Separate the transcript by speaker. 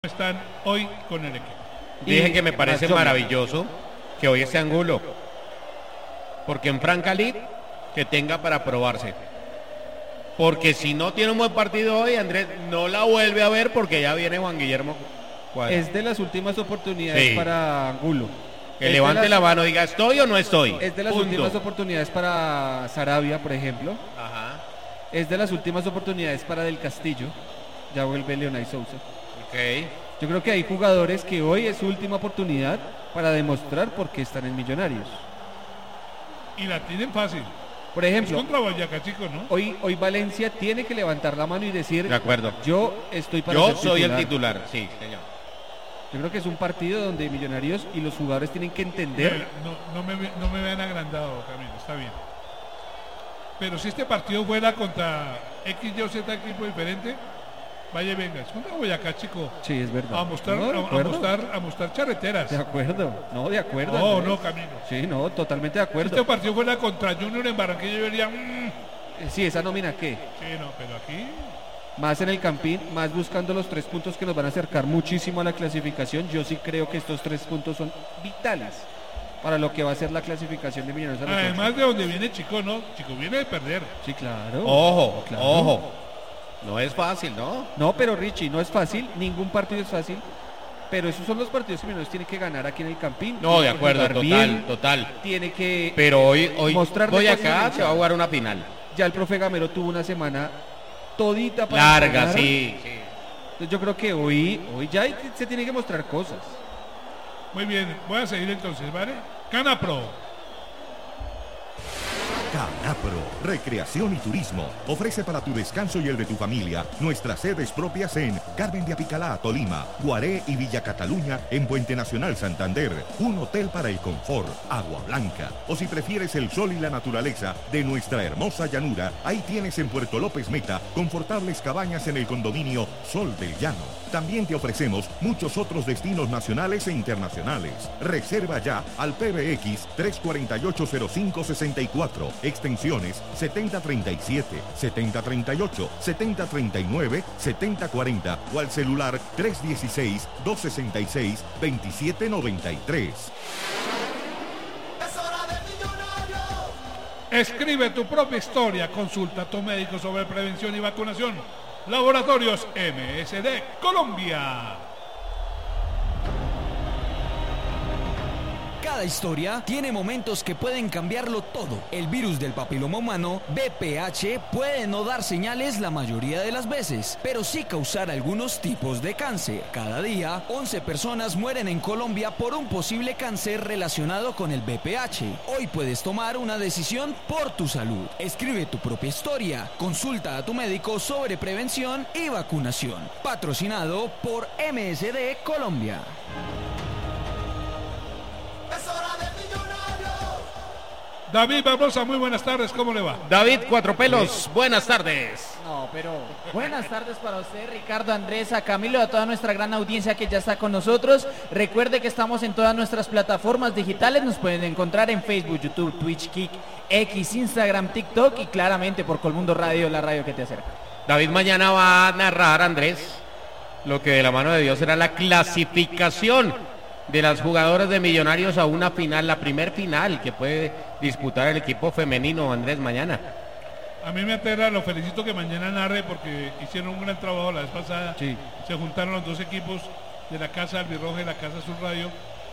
Speaker 1: están hoy con el equipo.
Speaker 2: Dije que me parece maravilloso que hoy esté Angulo, porque en Franca League que tenga para probarse, porque si no tiene un buen partido hoy, Andrés no la vuelve a ver porque ya viene Juan Guillermo Cuadra.
Speaker 3: Es de las últimas oportunidades para Angulo.
Speaker 2: Que levante la mano, diga estoy o no estoy.
Speaker 3: Es de las últimas oportunidades para Sarabia, por ejemplo.
Speaker 2: Ajá.
Speaker 3: Es de las últimas oportunidades para Del Castillo. Ya vuelve Leonay Sousa.
Speaker 2: Okay.
Speaker 3: Yo creo que hay jugadores que hoy es su última oportunidad para demostrar por qué están en Millonarios.
Speaker 1: Y la tienen fácil.
Speaker 3: Por ejemplo,
Speaker 1: es contra Boyacá Chico, ¿no?
Speaker 3: Hoy Valencia tiene que levantar la mano y decir,
Speaker 2: de acuerdo,
Speaker 3: yo estoy para
Speaker 2: ser titular. El titular, sí, señor.
Speaker 3: Yo creo que es un partido donde Millonarios y los jugadores tienen que entender.
Speaker 1: No me vean agrandado, Camilo, está bien. Pero si este partido fuera contra X, Y o Z equipo diferente, vaya y venga, es contra Boyacá Chico.
Speaker 3: Sí, es verdad.
Speaker 1: A mostrar charreteras.
Speaker 3: De acuerdo, de acuerdo.
Speaker 1: No, Camilo.
Speaker 3: Sí, totalmente de acuerdo.
Speaker 1: Si este partido fuera contra Junior en Barranquilla, yo vería...
Speaker 3: Sí, esa nómina, ¿qué?
Speaker 1: Sí, pero aquí...
Speaker 3: Más en el Campín, más buscando los 3 puntos que nos van a acercar muchísimo a la clasificación. Yo sí creo que estos 3 puntos son vitales para lo que va a ser la clasificación de Millonarios.
Speaker 1: Además de donde viene Chico, ¿no? Chico viene de perder.
Speaker 3: Sí, claro.
Speaker 2: Ojo. No es fácil, ¿no?
Speaker 3: No, pero Richie, no es fácil. Ningún partido es fácil. Pero esos son los partidos que Millonarios tiene que ganar aquí en el Campín.
Speaker 2: No, de acuerdo, total.
Speaker 3: Tiene que
Speaker 2: pero hoy
Speaker 3: mostrar
Speaker 2: acá se va a jugar una final.
Speaker 3: Ya el profe Gamero tuvo una semana todita para
Speaker 2: larga, ganar. Sí.
Speaker 3: Entonces yo creo que hoy ya se tiene que mostrar cosas.
Speaker 1: Muy bien, voy a seguir entonces, ¿vale? Canapro.
Speaker 4: Canapro, recreación y turismo. Ofrece para tu descanso y el de tu familia nuestras sedes propias en Carmen de Apicalá, Tolima, Guaré y Villa Cataluña en Puente Nacional, Santander. Un hotel para el confort, Agua Blanca. O si prefieres el sol y la naturaleza de nuestra hermosa llanura, ahí tienes en Puerto López Meta confortables cabañas en el condominio Sol del Llano. También te ofrecemos muchos otros destinos nacionales e internacionales. Reserva ya al PBX 348-0564, extensiones 7037, 7038, 7039, 7040 o al celular 316-266-2793.
Speaker 1: Escribe tu propia historia, consulta a tu médico sobre prevención y vacunación. Laboratorios MSD Colombia.
Speaker 5: Cada historia tiene momentos que pueden cambiarlo todo. El virus del papiloma humano, VPH, puede no dar señales la mayoría de las veces, pero sí causar algunos tipos de cáncer. Cada día, 11 personas mueren en Colombia por un posible cáncer relacionado con el VPH. Hoy puedes tomar una decisión por tu salud. Escribe tu propia historia. Consulta a tu médico sobre prevención y vacunación. Patrocinado por MSD Colombia.
Speaker 1: David Barbosa, muy buenas tardes, ¿cómo le va?
Speaker 2: David Cuatro Pelos, buenas tardes.
Speaker 6: No, pero buenas tardes para usted, Ricardo, Andrés, a Camilo y a toda nuestra gran audiencia que ya está con nosotros. Recuerde que estamos en todas nuestras plataformas digitales, nos pueden encontrar en Facebook, YouTube, Twitch, Kick, X, Instagram, TikTok y claramente por Colmundo Radio, la radio que te acerca.
Speaker 2: David mañana va a narrar, Andrés, lo que de la mano de Dios será la clasificación de las jugadoras de Millonarios a una final, la primer final que puede disputar el equipo femenino, Andrés, mañana.
Speaker 1: A mí me aterra, lo felicito que mañana narre porque hicieron un gran trabajo la vez pasada.
Speaker 3: Sí.
Speaker 1: Se juntaron los dos equipos de la Casa Albirroja y la Casa Azul Radio